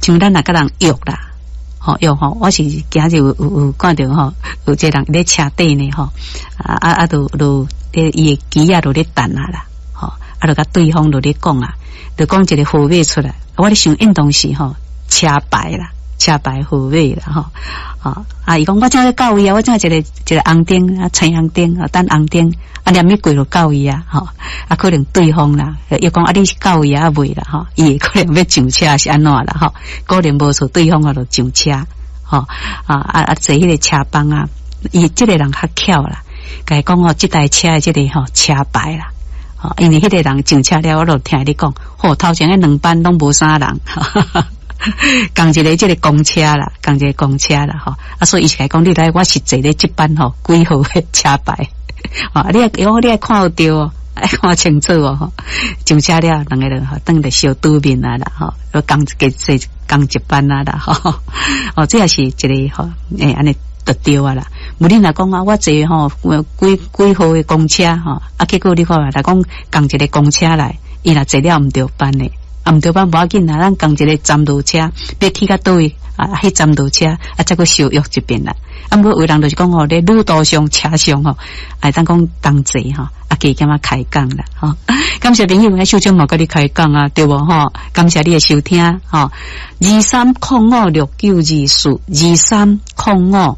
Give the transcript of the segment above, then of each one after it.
像咱那个人约啦。约我是今日有看到有一个人咧车底呢都伊的机都咧等啦就甲对方就咧讲就讲一个号码出来，我咧想运动时车牌啦，车牌号码啦伊讲我正要到位我正一个红灯青红灯等红灯念一过就到位可能对方啦又讲你是到位未啦伊可能要上车是安怎啦可能无错对方就上车坐迄个车帮伊这个人较巧啦，甲伊讲这台车的这个车牌啦因为迄个人上车了我就听你讲头前那2班拢无啥人共一个这个公车啦所以伊是甲讲你来我是坐咧这班几号的车牌你要看有对爱看清楚上车了两个人等下小对面啦共一班啦这也是一个安尼就对啦无你若讲我坐几号的公车结果你看来讲共一个公车来伊若坐了毋对班的毋对班无要紧啦，咱共一个站路车要去到倒位迄站路车再个小约一遍啦毋过有人就是讲咧路途上车上当讲同坐加减开讲啦感谢朋友秀珍无甲你开讲对无感谢你的收听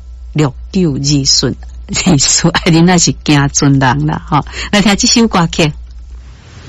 2305692423056924你那是惊尊人啦来听这首歌曲